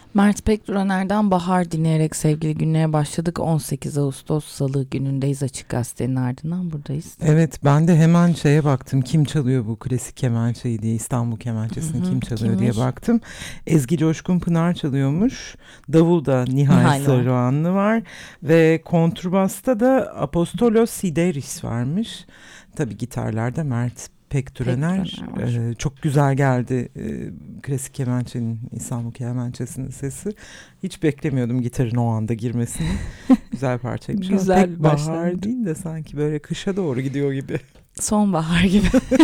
Mert Pekduraner'den Bahar dinleyerek sevgili günlere başladık. 18 Ağustos Salı günündeyiz, Açık Gazete'nin ardından buradayız. Evet, ben de hemen şeye baktım, kim çalıyor bu klasik kemençeyi diye, İstanbul kemençesini kim çalıyor kimmiş diye baktım. Ezgi Coşkun Pınar çalıyormuş. Davulda Nihal Sarıhanlı var ve kontrbasta da Apostolos Sideris varmış. Tabii gitarlarda Mert Pekduraner. Çok güzel geldi klasik kemençenin, İstanbul kemençesinin sesi. Hiç beklemiyordum gitarın o anda girmesini. Güzel parçaymış. Güzel pek bahar değil de sanki böyle kışa doğru gidiyor gibi. Sonbahar gibi.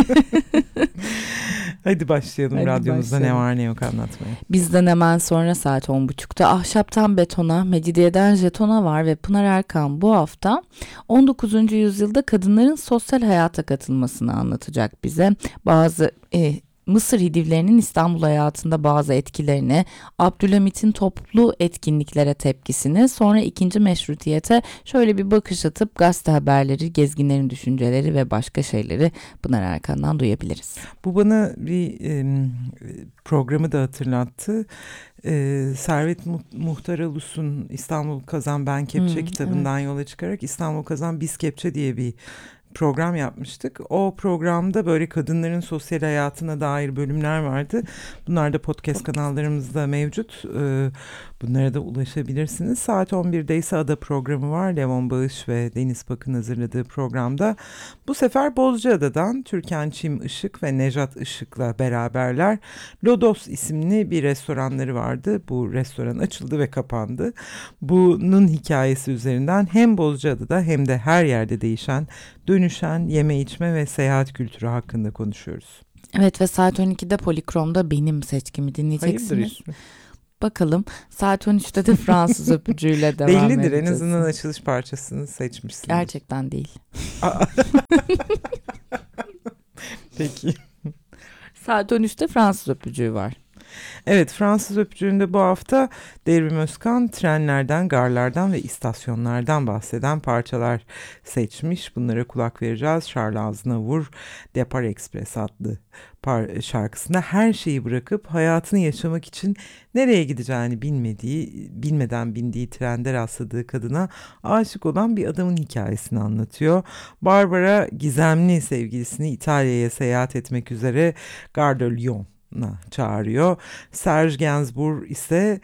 Hadi başlayalım. Hadi radyomuzda başlayalım. Ne var ne yok anlatmaya. Bizden hemen sonra saat 10.30'da Ahşaptan Betona, Mecidiyeden Jetona var ve Pınar Erkan bu hafta 19. yüzyılda kadınların sosyal hayata katılmasını anlatacak bize. Bazı Mısır Hidivlerinin İstanbul hayatında bazı etkilerini, Abdülhamit'in toplu etkinliklere tepkisini, sonra 2. Meşrutiyete şöyle bir bakış atıp gazete haberleri, gezginlerin düşünceleri ve başka şeyleri Pınar Erkan'dan duyabiliriz. Bu bana bir programı da hatırlattı. Servet Muhtar Alus'un İstanbul Kazan Ben Kepçe kitabından yola çıkarak İstanbul Kazan Biz Kepçe diye bir program yapmıştık. O programda böyle kadınların sosyal hayatına dair bölümler vardı. Bunlar da podcast kanallarımızda mevcut. Bunlara da ulaşabilirsiniz. Saat 11'de ise Ada programı var. Levon Bağış ve Deniz Bakın hazırladığı programda. Bu sefer Bozcaada'dan Türkan Çim Işık ve Nejat Işık'la beraberler. Lodos isimli bir restoranları vardı. Bu restoran açıldı ve kapandı. Bunun hikayesi üzerinden hem Bozcaada'da hem de her yerde değişen, dönüşen yeme içme ve seyahat kültürü hakkında konuşuyoruz. Evet ve saat 12'de Polikrom'da benim seçkimi dinleyeceksiniz. Hayırdır? Bakalım saat 13'te de Fransız öpücüğüyle devam edeceğiz. Bellidir, en azından açılış parçasını seçmişsiniz. Gerçekten değil. Peki. Saat 13'te Fransız öpücüğü var. Evet, Fransız öpücüğünde bu hafta Devrim Özkan trenlerden, garlardan ve istasyonlardan bahseden parçalar seçmiş. Bunlara kulak vereceğiz. Charles Aznavour Depar Express adlı şarkısında her şeyi bırakıp hayatını yaşamak için nereye gideceğini bilmeden bindiği trende rastladığı kadına aşık olan bir adamın hikayesini anlatıyor. Barbara gizemli sevgilisini İtalya'ya seyahat etmek üzere Gare de Lyon'a çağırıyor. Serge Gainsbourg ise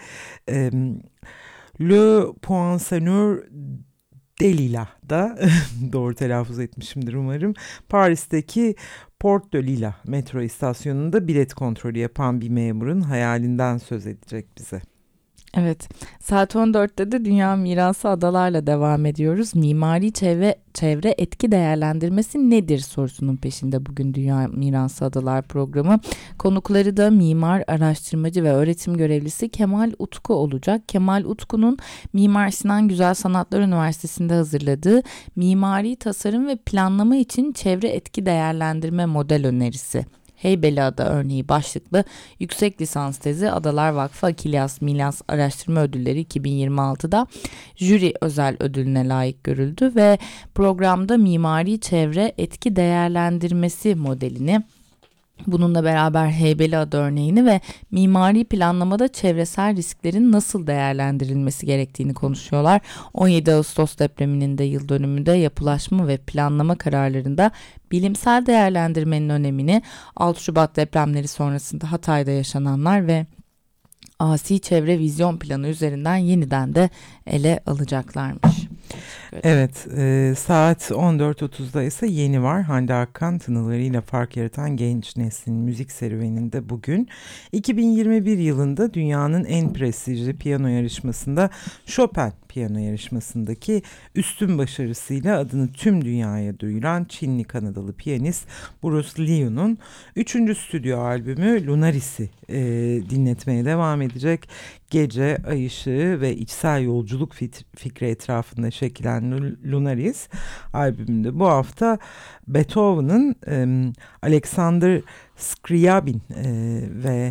Le Poinçonneur Delila'da doğru telaffuz etmişimdir umarım. Paris'teki Port de Lila metro istasyonunda bilet kontrolü yapan bir memurun hayalinden söz edecek bize. Evet, saat 14'te de Dünya Mirası adalarla devam ediyoruz. Mimari çevre etki değerlendirmesi nedir sorusunun peşinde bugün Dünya Mirası Adalar programı. Konukları da mimar, araştırmacı ve öğretim görevlisi Kemal Utku olacak. Kemal Utku'nun Mimar Sinan Güzel Sanatlar Üniversitesi'nde hazırladığı mimari tasarım ve planlama için çevre etki değerlendirme model önerisi. Heybeliada örneği başlıklı yüksek lisans tezi Adalar Vakfı Akilyas Milas Araştırma Ödülleri 2026'da jüri özel ödülüne layık görüldü ve programda mimari çevre etki değerlendirmesi modelini, bununla beraber Heybeliada örneğini ve mimari planlamada çevresel risklerin nasıl değerlendirilmesi gerektiğini konuşuyorlar. 17 Ağustos depreminin de yıl dönümünde yapılaşma ve planlama kararlarında bilimsel değerlendirmenin önemini, 6 Şubat depremleri sonrasında Hatay'da yaşananlar ve asi çevre vizyon planı üzerinden yeniden de ele alacaklarmış. Evet, saat 14.30'da ise Yeni var. Hande Akkan tınılarıyla fark yaratan genç neslin müzik serüveninde bugün 2021 yılında dünyanın en prestijli piyano yarışmasında Chopin piyano yarışmasındaki üstün başarısıyla adını tüm dünyaya duyuran Çinli-Kanadalı piyanist Bruce Liu'nun 3. stüdyo albümü Lunaris'i dinletmeye devam edecek. Gece, ay ışığı ve içsel yolculuk fikri etrafında şekillenen Lunaris albümünde bu hafta Beethoven'ın Alexander Scriabin ve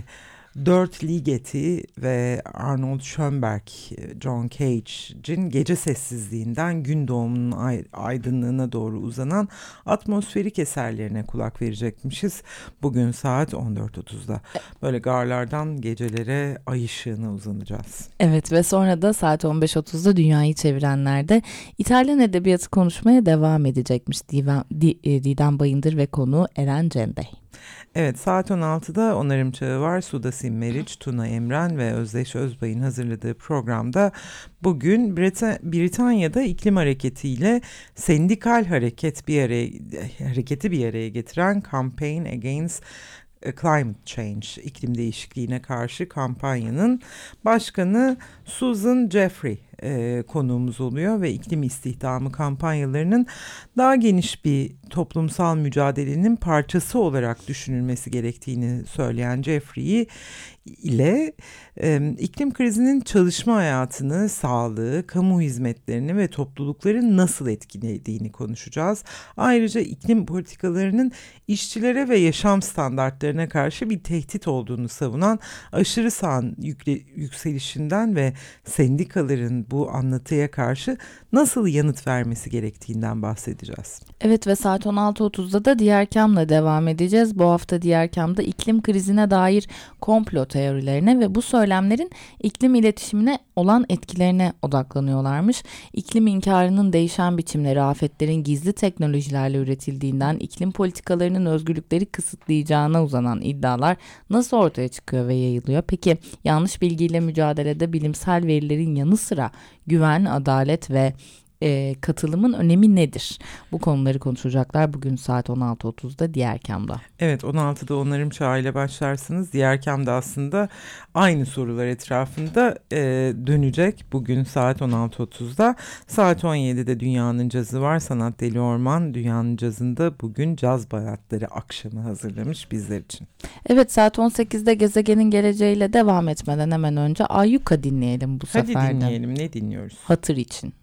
Dirk Ligeti ve Arnold Schönberg, John Cage'in gece sessizliğinden gün doğumunun aydınlığına doğru uzanan atmosferik eserlerine kulak verecekmişiz. Bugün saat 14.30'da. Böyle garlardan gecelere ay ışığına uzanacağız. Evet ve sonra da saat 15.30'da Dünyayı Çevirenler'de İtalyan edebiyatı konuşmaya devam edecekmiş Didem Bayındır ve konuğu Eren Cem Bey. Evet, saat 16'da Onarım Çağı var. Sudasim Meriç, Tuna Emren ve Özdeş Özbay'ın hazırladığı programda bugün Britanya'da iklim hareketiyle sendikal hareketi bir araya getiren Campaign Against Climate Change, iklim değişikliğine karşı kampanyanın başkanı Susan Jeffrey konuğumuz oluyor ve iklim istihdamı kampanyalarının daha geniş bir toplumsal mücadelenin parçası olarak düşünülmesi gerektiğini söyleyen Jeffrey ile iklim krizinin çalışma hayatını, sağlığı, kamu hizmetlerini ve toplulukları nasıl etkilediğini konuşacağız. Ayrıca iklim politikalarının işçilere ve yaşam standartlarına karşı bir tehdit olduğunu savunan aşırı sağın yükselişinden ve sendikaların bu anlatıya karşı nasıl yanıt vermesi gerektiğinden bahsedeceğiz. Evet ve saat 16.30'da da Diğer Kam'la devam edeceğiz. Bu hafta Diğer Kam'da iklim krizine dair komplo teorilerine ve bu söylemlerin iklim iletişimine olan etkilerine odaklanıyorlarmış. İklim inkarının değişen biçimleri, afetlerin gizli teknolojilerle üretildiğinden iklim politikalarının özgürlükleri kısıtlayacağına uzanan iddialar nasıl ortaya çıkıyor ve yayılıyor? Peki yanlış bilgiyle mücadelede bilimsel verilerin yanı sıra güven, adalet ve katılımın önemi nedir? Bu konuları konuşacaklar bugün saat 16.30'da Diğer Kam'da. Evet, 16'da Onarım Çağı ile başlarsınız. Diğer Kam'da aslında aynı sorular etrafında dönecek bugün saat 16.30'da. Saat 17'de Dünyanın Cazı var. Sanat Deli Orman Dünyanın Cazı'nda bugün caz balatları akşamı hazırlamış bizler için. Evet, saat 18'de Gezegenin Geleceğiyle devam etmeden hemen önce Ayyuka dinleyelim bu Hadi sefer de. dinleyelim, ne dinliyoruz? Hatır için.